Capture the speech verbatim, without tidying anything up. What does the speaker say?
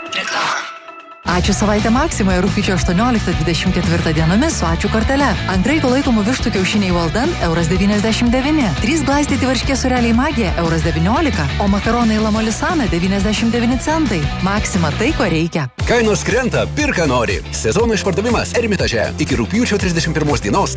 Reklama. Ačiū savaitę Maksimoje rugpjūčio aštuonioliktą dvidešimt ketvirtą dienomis su ačiū kortele. Ant raito laikomų vištų kiaušiniai Valdan euras devyniasdešimt devyni. Trys glaistyti varškės sūreliai Magija euras devyniolika, o makaronai Lamolisana devyniasdešimt devyni centai. Maksima tai, ko reikia. Kainos krenta, pirka nori. Sezono išpardavimas Ermitaže. Iki rugpjūčio trisdešimt pirmos dienos